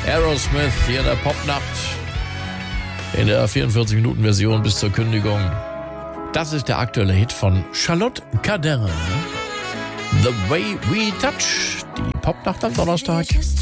Aerosmith hier in der Popnacht. In der 44-Minuten-Version bis zur Kündigung. Das ist der aktuelle Hit von Charlotte Cardin. The Way We Touch. Die Popnacht am Donnerstag.